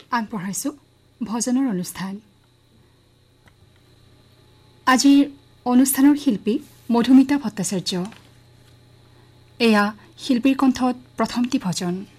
আগবঢ়াইছোঁ ভজনৰ অনুষ্ঠান। আজিৰ অনুষ্ঠানৰ শিল্পী মধুমিতা ভট্টাচাৰ্য। এয়া শিল্পীৰ কণ্ঠত প্ৰথমটি ভজন।